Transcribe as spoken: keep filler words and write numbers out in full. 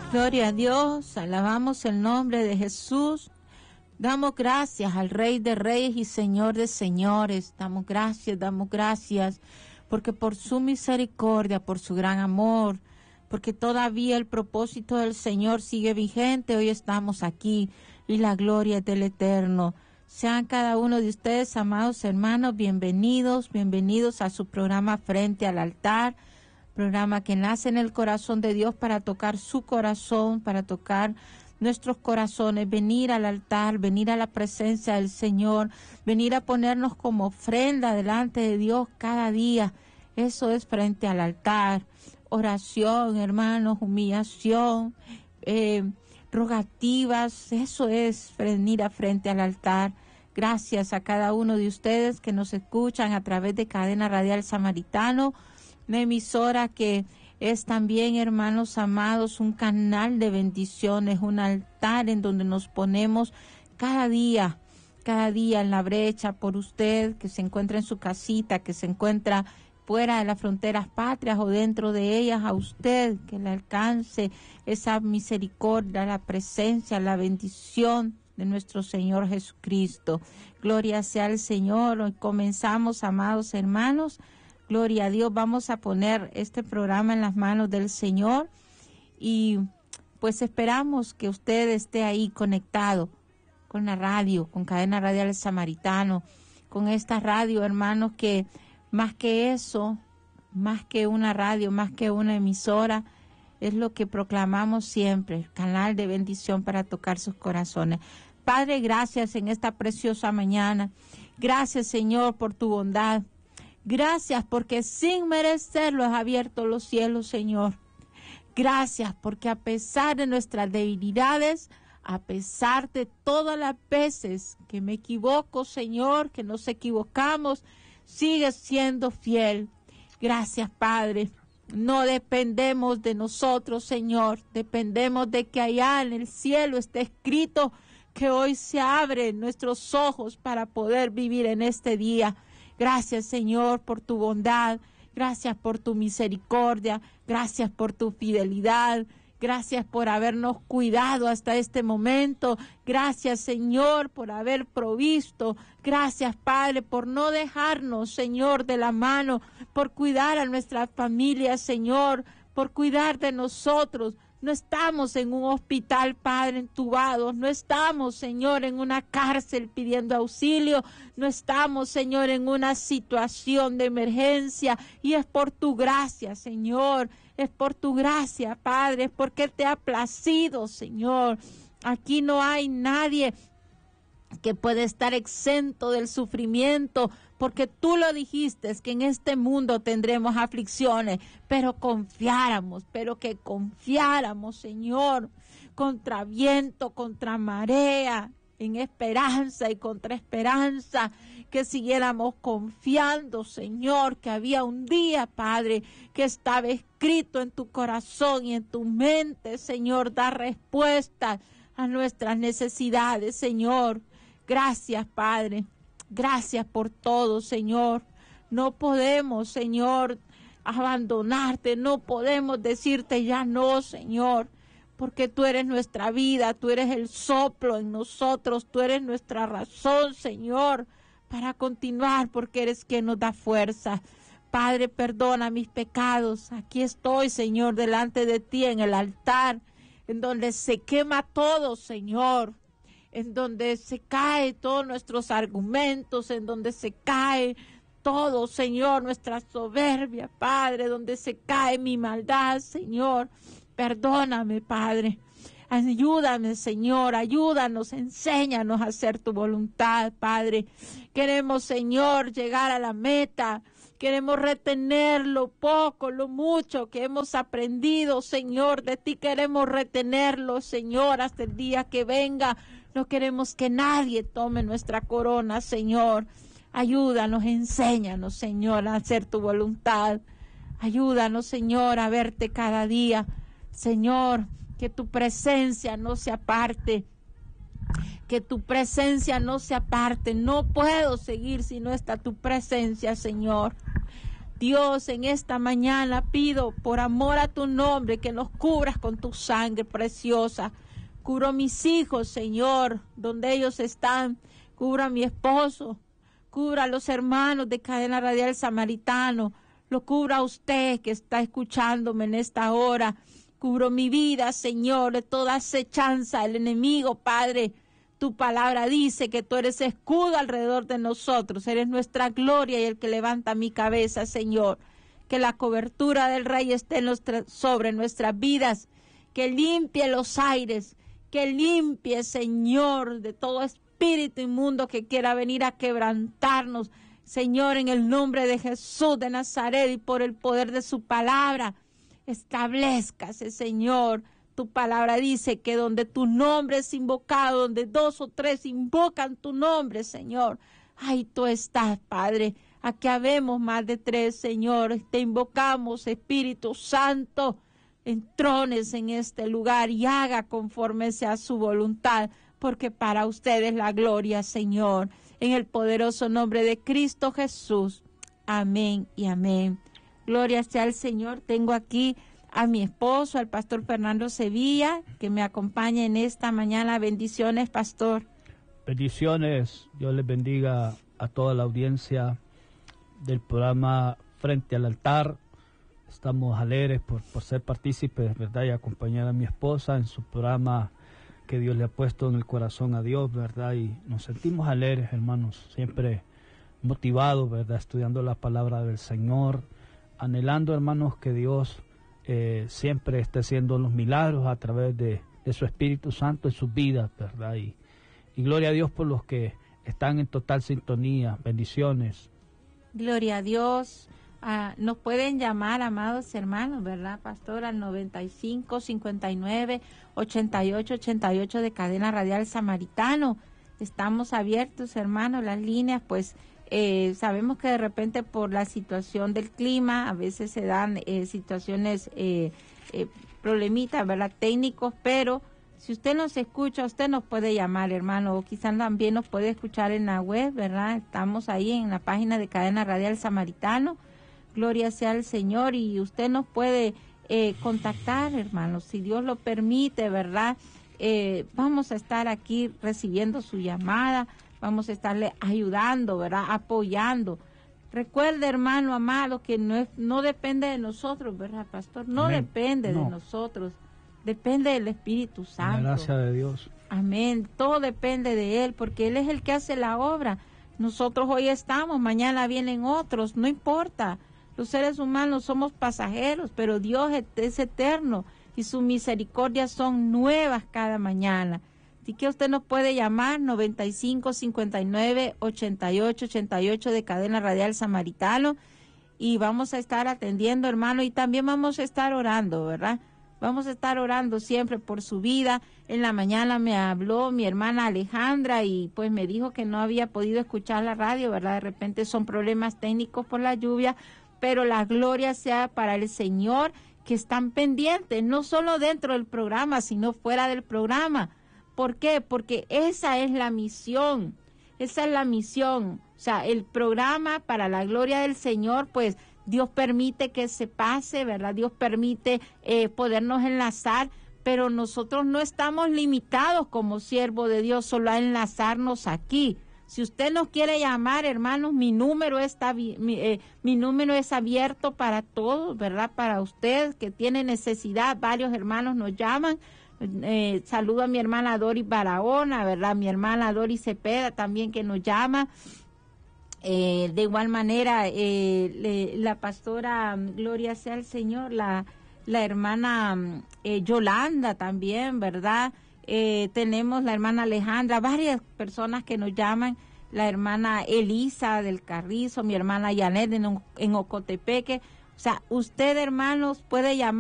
Gloria a Dios, alabamos el nombre de Jesús. Damos gracias al Rey de Reyes y Señor de Señores. Damos gracias, damos gracias, porque por su misericordia, por su gran amor, porque todavía el propósito del Señor sigue vigente. Hoy estamos aquí y la gloria es del Eterno. Sean cada uno de ustedes, amados hermanos, bienvenidos, bienvenidos a su programa Frente al Altar, programa que nace en el corazón de Dios para tocar su corazón, para tocar nuestros corazones, venir al altar, venir a la presencia del Señor, venir a ponernos como ofrenda delante de Dios cada día. Eso es Frente al Altar. Oración, hermanos, humillación, eh, rogativas, eso es venir a Frente al Altar. Gracias a cada uno de ustedes que nos escuchan a través de Cadena Radial Samaritano, una emisora que es también, hermanos amados, un canal de bendiciones, un altar en donde nos ponemos cada día, cada día en la brecha por usted que se encuentra en su casita, que se encuentra fuera de las fronteras patrias o dentro de ellas, a usted que le alcance esa misericordia, la presencia, la bendición de nuestro Señor Jesucristo. Gloria sea al Señor. Hoy comenzamos, amados hermanos. Gloria a Dios. Vamos a poner este programa en las manos del Señor y pues esperamos que usted esté ahí conectado con la radio, con Cadena Radial Samaritano, con esta radio, hermanos, que más que eso, más que una radio, más que una emisora, es lo que proclamamos siempre, el canal de bendición para tocar sus corazones. Padre, gracias en esta preciosa mañana. Gracias, Señor, por tu bondad. Gracias porque sin merecerlo has abierto los cielos, Señor. Gracias porque a pesar de nuestras debilidades, a pesar de todas las veces que me equivoco, Señor, que nos equivocamos, sigues siendo fiel. Gracias, Padre. No dependemos de nosotros, Señor. Dependemos de que allá en el cielo esté escrito que hoy se abren nuestros ojos para poder vivir en este día. Gracias, Señor, por tu bondad. Gracias por tu misericordia. Gracias por tu fidelidad. Gracias por habernos cuidado hasta este momento. Gracias, Señor, por haber provisto. Gracias, Padre, por no dejarnos, Señor, de la mano, por cuidar a nuestras familias, Señor, por cuidar de nosotros. No estamos en un hospital, Padre, entubados. No estamos, Señor, en una cárcel pidiendo auxilio. No estamos, Señor, en una situación de emergencia. Y es por tu gracia, Señor. Es por tu gracia, Padre. Es porque te ha placido, Señor. Aquí no hay nadie que puede estar exento del sufrimiento, porque tú lo dijiste, que en este mundo tendremos aflicciones, pero confiáramos, pero que confiáramos, Señor, contra viento, contra marea, en esperanza y contra esperanza, que siguiéramos confiando, Señor, que había un día, Padre, que estaba escrito en tu corazón y en tu mente, Señor, dar respuesta a nuestras necesidades, Señor. Gracias, Padre. Gracias por todo, Señor. No podemos, Señor, abandonarte. No podemos decirte ya no, Señor, porque tú eres nuestra vida. Tú eres el soplo en nosotros. Tú eres nuestra razón, Señor, para continuar, porque eres quien nos da fuerza. Padre, perdona mis pecados. Aquí estoy, Señor, delante de ti en el altar, en donde se quema todo, Señor, en donde se cae todos nuestros argumentos, en donde se cae todo, Señor, nuestra soberbia, Padre, donde se cae mi maldad, Señor. Perdóname, Padre. Ayúdame, Señor, ayúdanos, enséñanos a hacer tu voluntad, Padre. Queremos, Señor, llegar a la meta. Queremos retener lo poco, lo mucho que hemos aprendido, Señor. De ti queremos retenerlo, Señor, hasta el día que venga. No queremos que nadie tome nuestra corona, Señor. Ayúdanos, enséñanos, Señor, a hacer tu voluntad. Ayúdanos, Señor, a verte cada día. Señor, que tu presencia no se aparte. Que tu presencia no se aparte. No puedo seguir si no está tu presencia, Señor. Dios, en esta mañana pido por amor a tu nombre que los cubras con tu sangre preciosa. Cubro a mis hijos, Señor, donde ellos están. Cubra a mi esposo. Cubra a los hermanos de Cadena Radial Samaritano. Lo cubra a usted que está escuchándome en esta hora. Cubro mi vida, Señor, de toda acechanza del enemigo, Padre. Tu palabra dice que tú eres escudo alrededor de nosotros. Eres nuestra gloria y el que levanta mi cabeza, Señor. Que la cobertura del Rey esté nuestra, sobre nuestras vidas. Que limpie los aires. Que limpie, Señor, de todo espíritu inmundo que quiera venir a quebrantarnos. Señor, en el nombre de Jesús de Nazaret y por el poder de su palabra, establezcase, Señor. Tu palabra dice que donde tu nombre es invocado, donde dos o tres invocan tu nombre, Señor, ahí tú estás, Padre. Aquí habemos más de tres, Señor. Te invocamos, Espíritu Santo, entrones en este lugar y haga conforme sea su voluntad, porque para usted es la gloria, Señor. En el poderoso nombre de Cristo Jesús. Amén y amén. Gloria sea al Señor. Tengo aquí a mi esposo, al pastor Fernando Sevilla, que me acompaña en esta mañana. Bendiciones, pastor. Bendiciones. Dios les bendiga a toda la audiencia del programa Frente al Altar. Estamos alegres por, por ser partícipes, ¿verdad? Y acompañar a mi esposa en su programa que Dios le ha puesto en el corazón a Dios, ¿verdad? Y nos sentimos alegres, hermanos, siempre motivados, ¿verdad? Estudiando la palabra del Señor, anhelando, hermanos, que Dios eh, siempre esté haciendo los milagros a través de, de su Espíritu Santo en sus vidas, ¿verdad? Y, y gloria a Dios por los que están en total sintonía. Bendiciones. Gloria a Dios. Ah, nos pueden llamar, amados hermanos, ¿verdad, pastor? Al noventa y cinco, cincuenta y nueve, ochenta y ocho, ochenta y ocho de Cadena Radial Samaritano. Estamos abiertos, hermanos, las líneas, pues eh, sabemos que de repente por la situación del clima, a veces se dan eh, situaciones, eh, eh, problemitas, ¿verdad?, técnicos, pero si usted nos escucha, usted nos puede llamar, hermano, o quizás también nos puede escuchar en la web, ¿verdad? Estamos ahí en la página de Cadena Radial Samaritano. Gloria sea al Señor, y usted nos puede eh, contactar, hermanos, si Dios lo permite, ¿verdad? Eh, vamos a estar aquí recibiendo su llamada, vamos a estarle ayudando, ¿verdad? Apoyando. Recuerde, hermano amado, que no es, no depende de nosotros, ¿verdad, pastor? No Amén. depende no. de nosotros, depende del Espíritu Santo. La gracia de Dios. Amén, todo depende de Él, porque Él es el que hace la obra. Nosotros hoy estamos, mañana vienen otros, no importa. Los seres humanos somos pasajeros, pero Dios es eterno y sus misericordias son nuevas cada mañana. Así que usted nos puede llamar noventa y cinco, cincuenta y nueve, ochenta y ocho, ochenta y ocho de Cadena Radial Samaritano, y vamos a estar atendiendo, hermano, y también vamos a estar orando, ¿verdad? Vamos a estar orando siempre por su vida. En la mañana me habló mi hermana Alejandra y pues me dijo que no había podido escuchar la radio, ¿verdad? De repente son problemas técnicos por la lluvia, pero la gloria sea para el Señor, que están pendientes, no solo dentro del programa, sino fuera del programa. ¿Por qué? Porque esa es la misión, esa es la misión. O sea, el programa para la gloria del Señor, pues Dios permite que se pase, ¿verdad? Dios permite eh, podernos enlazar, pero nosotros no estamos limitados como siervo de Dios solo a enlazarnos aquí. Si usted nos quiere llamar, hermanos, mi número está mi, eh, mi número es abierto para todos, ¿verdad? Para usted que tiene necesidad, varios hermanos nos llaman. Eh, saludo a mi hermana Doris Barahona, ¿verdad? Mi hermana Doris Cepeda también, que nos llama. Eh, de igual manera, eh, le, la pastora, gloria sea al Señor, la, la hermana eh, Yolanda también, ¿verdad? Eh, tenemos la hermana Alejandra, varias personas que nos llaman, la hermana Elisa del Carrizo, mi hermana Yanet en, en Ocotepeque. O sea, usted, hermanos, puede llamar